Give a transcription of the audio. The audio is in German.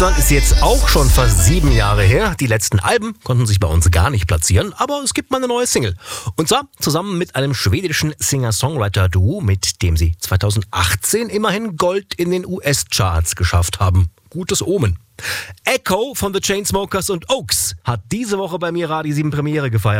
Ist jetzt auch schon fast 7 Jahre her. Die letzten Alben konnten sich bei uns gar nicht platzieren, aber es gibt mal eine neue Single. Und zwar zusammen mit einem schwedischen Singer-Songwriter-Duo, mit dem sie 2018 immerhin Gold in den US-Charts geschafft haben. Gutes Omen. Echo von The Chainsmokers und Oaks hat diese Woche bei mir Radio 7 Premiere gefeiert.